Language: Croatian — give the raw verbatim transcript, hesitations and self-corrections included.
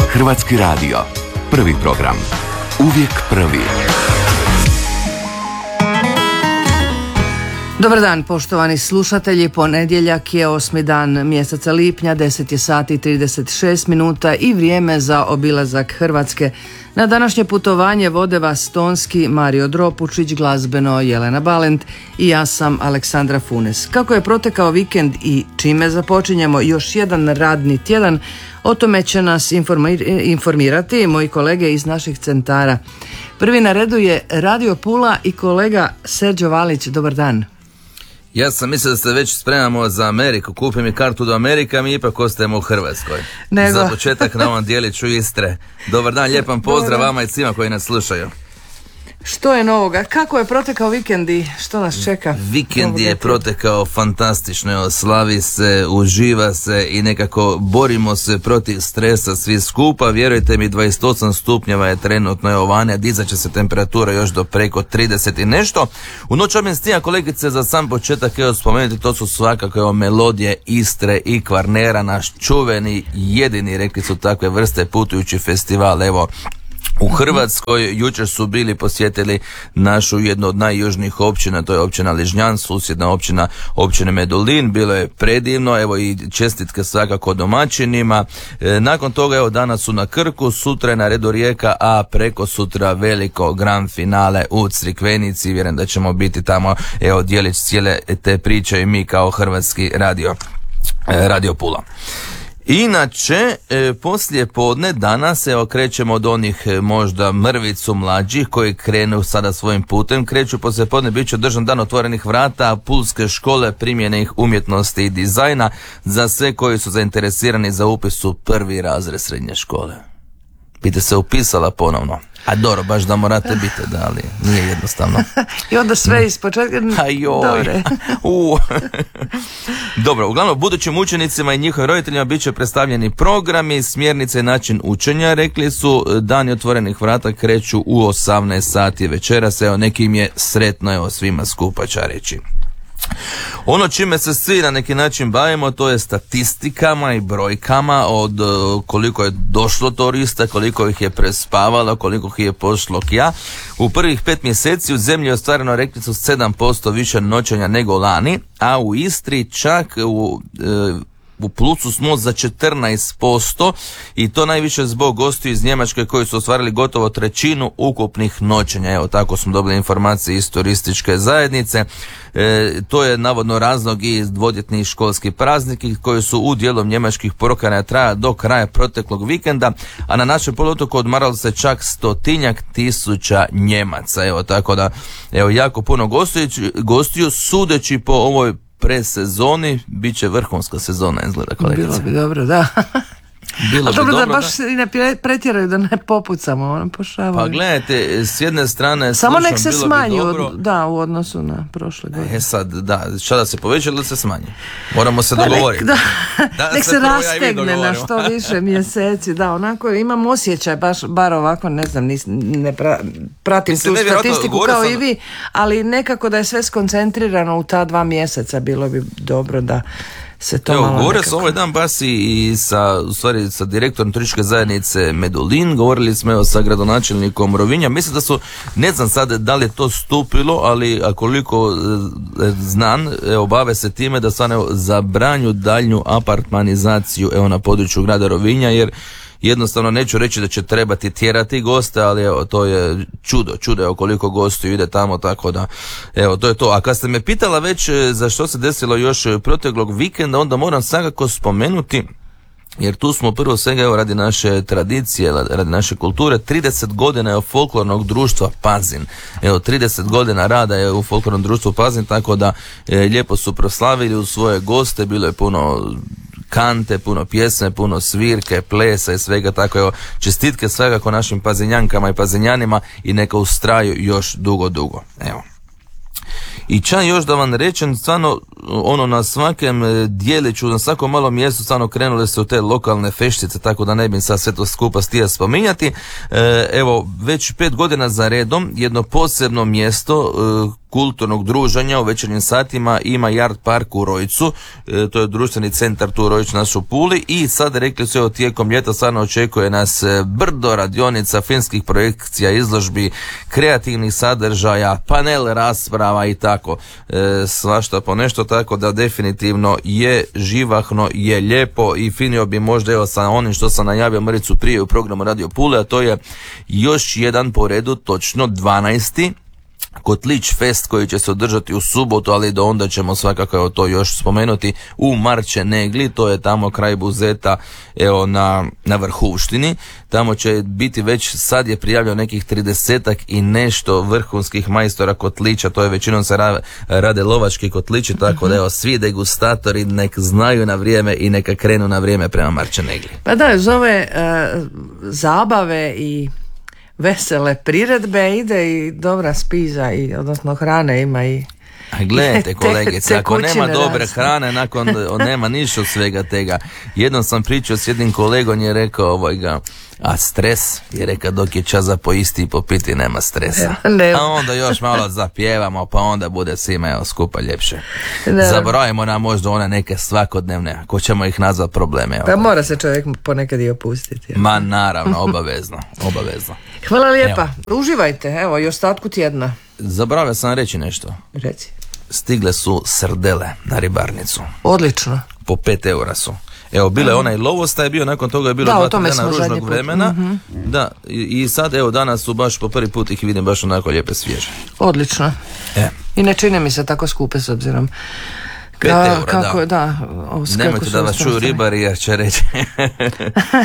Hrvatski radio. Prvi program. Uvijek prvi. Dobar dan, poštovani slušatelji. Ponedjeljak je osmi dan mjeseca lipnja, deset je sati i trideset šest minuta i vrijeme za obilazak Hrvatske. Na današnje putovanje vode vas tonski Mario Dropučić, glazbeno Jelena Balent i ja sam Aleksandra Funes. Kako je protekao vikend i čime započinjemo još jedan radni tjedan, o tome će nas informirati moji kolege iz naših centara. Prvi na redu je Radio Pula i kolega Serđo Valić. Dobar dan. Ja sam mislio da se već spremamo za Ameriku, kupim mi kartu do Amerika, mi ipak ostajemo u Hrvatskoj. Nego. Za početak na ovom dijeliću Istre. Dobar dan, lijepan pozdrav vama i svima koji nas slušaju. Što je novoga? Kako je protekao vikend i što nas čeka? Vikend je protekao fantastično, slavi se, uživa se i nekako borimo se protiv stresa svi skupa. Vjerujte mi, dvadeset osam stupnjeva je trenutno, evo vane, dizat će se temperatura još do preko trideset i nešto. U noć amnestija, kolegice, za sam početak evo spomenuti, to su svakako evo melodije Istre i Kvarnera, naš čuveni, jedini, rekli su takve vrste, putujući festival, evo u Hrvatskoj. Jučer su bili posjetili našu jednu od najjužnijih općina, to je općina Ližnjan, susjedna općina općine Medulin. Bilo je predivno, evo i čestitke svakako domaćinima. E, nakon toga evo danas su na Krku, sutra je na redu Rijeka, a preko sutra veliko grand finale u Crikvenici. Vjerujem da ćemo biti tamo, evo dijelić cijele te priče i mi kao Hrvatski radio, e, Radio Pula. Inače, e, poslije podne danas se okrećemo od onih e, možda mrvicu mlađih koji krenu sada svojim putem. Kreću poslije podne, bit će održan dan otvorenih vrata Pulske škole primjenih umjetnosti i dizajna za sve koji su zainteresirani za upis u prvi razred srednje škole. Bite se upisala ponovno. A dobro, baš da morate biti, da, ali nije jednostavno. I onda sve iz početka. Ajoj. U. Dobro, uglavnom budućim učenicima i njihovim roditeljima bit će predstavljeni programi, smjernice i način učenja. Rekli su, dani otvorenih vrata kreću u osamnaest sati večeras. Evo, nekim je sretno, evo svima skupa će reći. Ono čime se svi na neki način bavimo, to je statistikama i brojkama od uh, koliko je došlo turista, koliko ih je prespavalo, koliko ih je pošlo kja. U prvih pet mjeseci u zemlji je ostvareno, rekli su, sedam posto više noćenja nego lani, a u Istri čak u uh, u plusu smo za četrnaest posto i to najviše zbog gostiju iz Njemačke koji su ostvarili gotovo trećinu ukupnih noćenja. Evo, tako smo dobili informacije iz turističke zajednice. E, to je navodno razlog i dvodjetni školski prazniki koji su u dijelom njemačkih prokanja traja do kraja proteklog vikenda, a na našem poluotoku odmaralo se čak stotinjak tisuća Njemaca. Evo, tako da, evo, jako puno gostiju, gostiju sudeći po ovoj presezoni, bit će vrhunska sezona, izgleda, kolegice. Bilo bi dobro, da. Bilo A bi dobro, dobro da baš i ne pretjeraju, da ne popucamo, ono pošavaju. Pa gledajte, s jedne strane samo slušam, nek se bilo smanji bi dobro. od, da, u odnosu na prošle godine. E sad, da, šta da se poveća ili da se smanji? Moramo se pa dogovoriti. Nek, da, da nek se, se rastegne na što više mjeseci, da, onako imam osjećaj, baš, bar ovako, ne znam, nis, ne pra, pratim Mislim, tu statistiku kao sam... i vi, ali nekako da je sve skoncentrirano u ta dva mjeseca, bilo bi dobro da se to Evo, malo govorio nekako. sam ovaj dan baš i sa, u stvari, sa direktorom turističke zajednice Medulin, govorili smo evo sa gradonačelnikom Rovinja. Mislim da su, ne znam sad da li je to stupilo, ali a koliko e, znam, evo, bave se time da stvarno zabranju daljnju apartmanizaciju evo na području grada Rovinja, jer jednostavno neću reći da će trebati tjerati goste, ali evo, to je čudo, čudo evo koliko gostiju ide tamo, tako da evo, to je to. A kad ste me pitala već za što se desilo još proteklog vikenda, onda moram svakako spomenuti, jer tu smo prvo svega evo radi naše tradicije, radi naše kulture, trideset godina je folklornog društva Pazin. Evo, trideset godina rada je u folklornom društvu Pazin, tako da e, lijepo su proslavili u svoje goste, bilo je puno kante, puno pjesme, puno svirke, plesa i svega, tako evo, čestitke svakako našim pazinjankama i pazinjanima i neka ustraju još dugo, dugo. Evo. I čak još da vam rečem, stvarno ono na svakem dijeliću, na svakom malom mjestu stvarno krenule se u te lokalne feštice, tako da ne bih sad sve to skupa stija spominjati. E, evo, već pet godina za redom jedno posebno mjesto e, kulturnog druženja u večernjim satima ima Yard Park u Rojcu, e, to je društveni centar tu u Rojcu nas u Puli, i sad rekli su evo tijekom ljeta stvarno očekuje nas brdo radionica, filmskih projekcija, izložbi, kreativnih sadržaja, panel rasprava i tako, e, svašta po nešto, tako da definitivno je živahno, je lijepo i finio bi možda evo sa onim što sam najavio Maricu prije u programu Radio Pule, a to je još jedan po redu, točno dvanaesti Kotlić Fest koji će se održati u subotu, ali do onda ćemo svakako evo to još spomenuti, u Marčenegli, to je tamo kraj Buzeta, evo na, na Vrhuvštini. Tamo će biti već, sad je prijavljeno nekih tridesetak i nešto vrhunskih majstora kotlića, to je većinom se ra, rade lovački kotlići, tako da evo svi degustatori nek znaju na vrijeme i neka krenu na vrijeme prema Marčenegli. Pa da, uz ove uh, zabave i vesele priredbe ide i dobra spiza, i odnosno hrane ima i... A gledajte kolegice, ako nema dobre raste. hrane, nakon nema ništa od svega tega. Jednom sam pričao s jednim kolegom, je rekao ovaj ga, a stres, je rekao dok je čas za poisti i popiti nema stresa. Ne. A onda još malo zapjevamo, pa onda bude svima evo skupa ljepše. Ne. Zaboravimo nam možda one neke svakodnevne, ako ćemo ih nazvat probleme. Evo. Pa mora se čovjek ponekad i opustiti. Ma naravno, obavezno, obavezno. Hvala lijepa, evo. Uživajte, evo i ostatku tjedna. Zaboravio sam reći nešto. Reci. Stigle su srdele na ribarnicu. Odlično. Po pet eura su. Evo, bilo je onaj lovosta je bio, nakon toga je bilo da, dva dana ružnog put. vremena. Mm-hmm. Da, i, i sad evo danas su baš po prvi put ih vidim baš onako lijepe svježe. Odlično. E. I ne čine mi se tako skupe s obzirom. Pet Ka, eura, kako, da. da o, Nemojte da vas čuju ribari jer će reći